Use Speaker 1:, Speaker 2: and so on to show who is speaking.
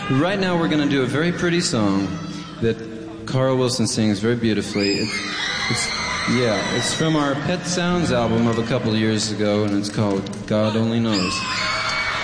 Speaker 1: Right now we're going to do a very pretty song that Carl Wilson sings very beautifully. It's from our Pet Sounds album of a couple of years ago, and it's called God Only Knows.